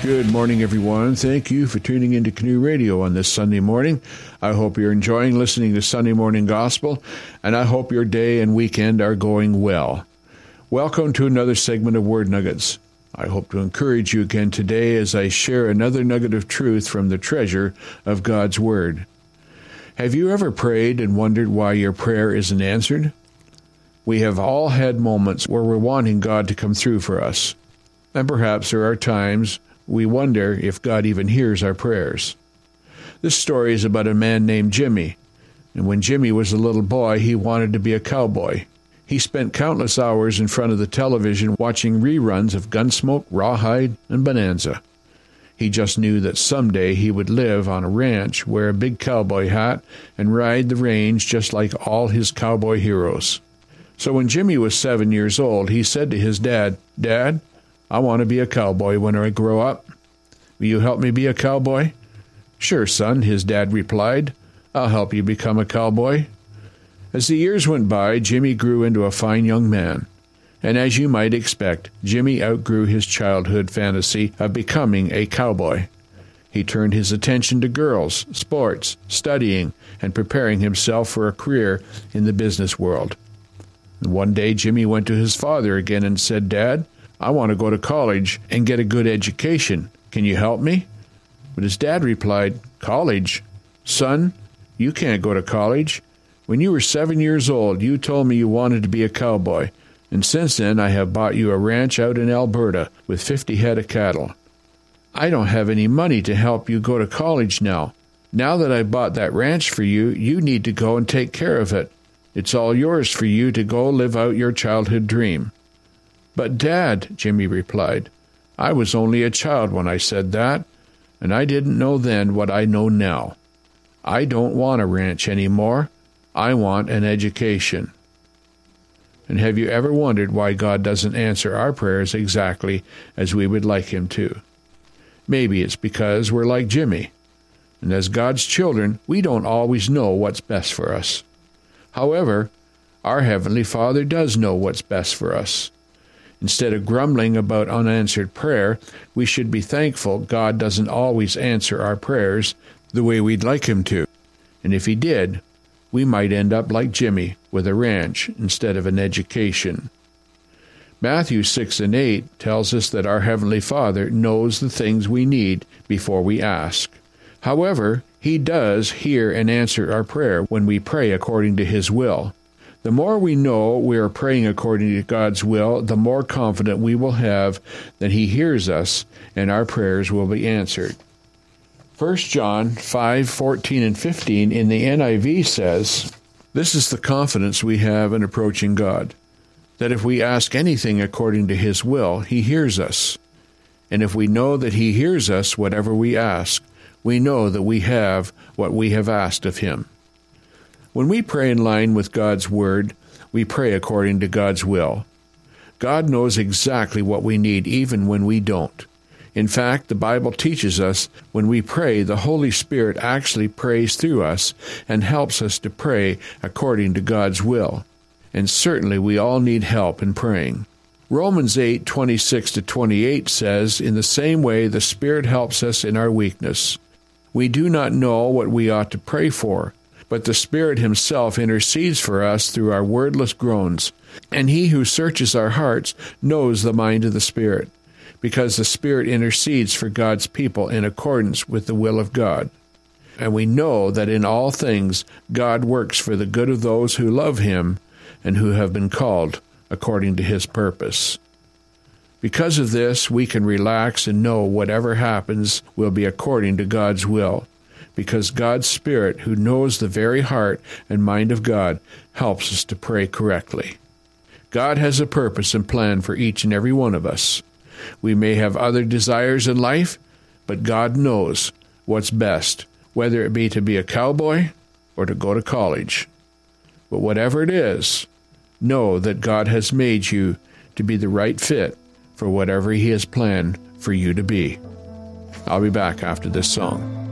Good morning, everyone. Thank you for tuning into Canoe Radio on this Sunday morning. I hope you're enjoying listening to Sunday Morning Gospel, and I hope your day and weekend are going well. Welcome to another segment of Word Nuggets. I hope to encourage you again today as I share another nugget of truth from the treasure of God's Word. Have you ever prayed and wondered why your prayer isn't answered? We have all had moments where we're wanting God to come through for us. And perhaps there are times we wonder if God even hears our prayers. This story is about a man named Jimmy. And when Jimmy was a little boy, he wanted to be a cowboy. He spent countless hours in front of the television watching reruns of Gunsmoke, Rawhide, and Bonanza. He just knew that someday he would live on a ranch, wear a big cowboy hat, and ride the range just like all his cowboy heroes. So when Jimmy was 7 years old, he said to his dad, "Dad, I want to be a cowboy when I grow up. Will you help me be a cowboy?" "Sure, son," his dad replied. "I'll help you become a cowboy." As the years went by, Jimmy grew into a fine young man. And as you might expect, Jimmy outgrew his childhood fantasy of becoming a cowboy. He turned his attention to girls, sports, studying, and preparing himself for a career in the business world. And one day, Jimmy went to his father again and said, "Dad, I want to go to college and get a good education. Can you help me?" But his dad replied, "College? Son, you can't go to college. When you were 7 years old, you told me you wanted to be a cowboy. And since then, I have bought you a ranch out in Alberta with 50 head of cattle. I don't have any money to help you go to college now. Now that I bought that ranch for you, you need to go and take care of it. It's all yours for you to go live out your childhood dream." "But Dad," Jimmy replied, "I was only a child when I said that, and I didn't know then what I know now. I don't want a ranch anymore. I want an education." And have you ever wondered why God doesn't answer our prayers exactly as we would like Him to? Maybe it's because we're like Jimmy, and as God's children, we don't always know what's best for us. However, our Heavenly Father does know what's best for us. Instead of grumbling about unanswered prayer, we should be thankful God doesn't always answer our prayers the way we'd like Him to. And if He did, we might end up like Jimmy with a ranch instead of an education. Matthew 6 and 8 tells us that our Heavenly Father knows the things we need before we ask. However, He does hear and answer our prayer when we pray according to His will. The more we know we are praying according to God's will, the more confident we will have that He hears us and our prayers will be answered. 1 John 5:14 and 15 in the NIV says, "This is the confidence we have in approaching God, that if we ask anything according to His will, He hears us. And if we know that He hears us whatever we ask, we know that we have what we have asked of Him." When we pray in line with God's Word, we pray according to God's will. God knows exactly what we need even when we don't. In fact, the Bible teaches us when we pray, the Holy Spirit actually prays through us and helps us to pray according to God's will. And certainly we all need help in praying. Romans 8:26-28 says, "In the same way the Spirit helps us in our weakness. We do not know what we ought to pray for, but the Spirit Himself intercedes for us through our wordless groans. And He who searches our hearts knows the mind of the Spirit, because the Spirit intercedes for God's people in accordance with the will of God. And we know that in all things God works for the good of those who love Him and who have been called according to His purpose." Because of this, we can relax and know whatever happens will be according to God's will, because God's Spirit, who knows the very heart and mind of God, helps us to pray correctly. God has a purpose and plan for each and every one of us. We may have other desires in life, but God knows what's best, whether it be to be a cowboy or to go to college. But whatever it is, know that God has made you to be the right fit for whatever He has planned for you to be. I'll be back after this song.